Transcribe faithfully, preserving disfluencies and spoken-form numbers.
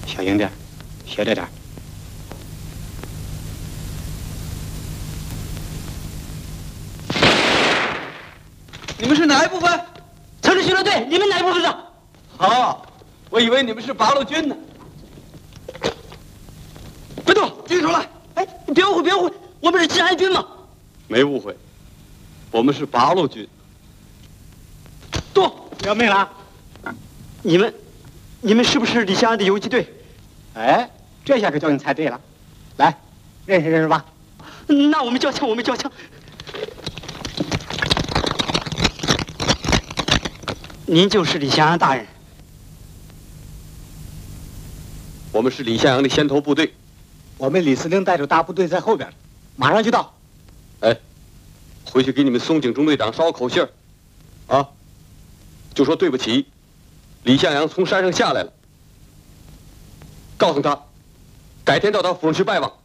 小心点，小着点。 你们是哪一部分？ 城市巡逻队，你们哪一部分的？ 好，我以为你们是八路军呢。别动，举手来！ 哎，别误会，别误会，我们是治安军嘛。 没误会，我们是八路军。 动！ 要命了！ 你们，你们是不是李香安的游击队？ 哎，这下可叫你猜对了。来，认识认识吧。 那我们交枪，我们交枪。您就是李香安大人。 我们是李向阳的先头部队。 我们李司令带着大部队在后边，马上就到。 哎，回去给你们松井中队长捎口信儿，啊，就说对不起，李向阳从山上下来了，告诉他，改天到他府上去拜望。